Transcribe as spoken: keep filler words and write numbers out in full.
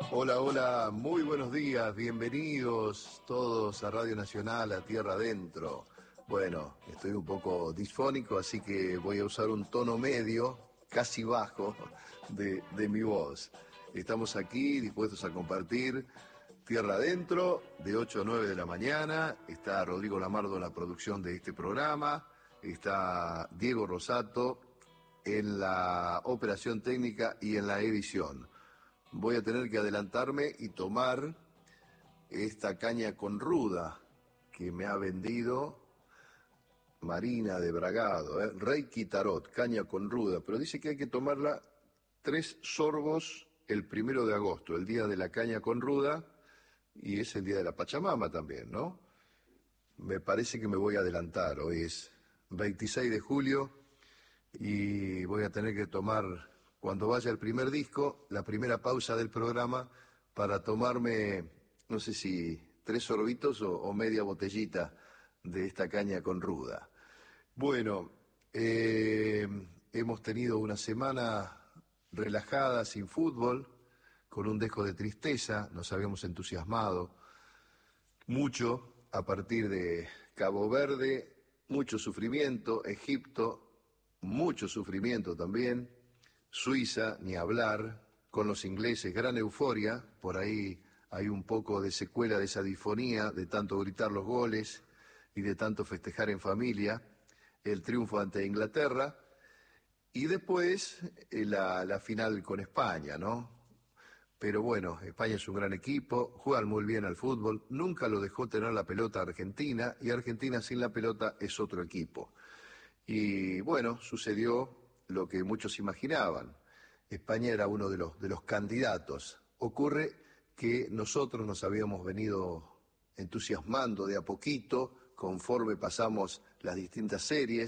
Hola, hola, muy buenos días, bienvenidos todos a Radio Nacional, a Tierra Adentro. Bueno, estoy un poco disfónico, así que voy a usar un tono medio, casi bajo, de, de mi voz. Estamos aquí dispuestos a compartir Tierra Adentro, de ocho a nueve de la mañana. Está Rodrigo Lamardo en la producción de este programa, está Diego Rosato en la operación técnica y en la edición. Voy a tener que adelantarme y tomar esta caña con ruda que me ha vendido Marina de Bragado, ¿eh? Reiki Tarot, caña con ruda, pero dice que hay que tomarla tres sorbos el primero de agosto, el día de la caña con ruda, y es el día de la Pachamama también, ¿no? Me parece que me voy a adelantar, hoy es veintiséis de julio y voy a tener que tomar, cuando vaya el primer disco, la primera pausa del programa para tomarme, no sé si tres sorbitos o, o media botellita de esta caña con ruda. Bueno, eh, hemos tenido una semana relajada, sin fútbol, con un dejo de tristeza, nos habíamos entusiasmado mucho a partir de Cabo Verde, mucho sufrimiento, Egipto, mucho sufrimiento también, Suiza, ni hablar, con los ingleses, gran euforia, por ahí hay un poco de secuela de esa disfonía, de tanto gritar los goles y de tanto festejar en familia, el triunfo ante Inglaterra, y después eh, la, la final con España, ¿no? Pero bueno, España es un gran equipo, juegan muy bien al fútbol, nunca lo dejó tener la pelota Argentina, y Argentina sin la pelota es otro equipo. Y bueno, sucedió lo que muchos imaginaban. España era uno de los, de los candidatos. Ocurre que nosotros nos habíamos venido entusiasmando de a poquito, conforme pasamos las distintas series,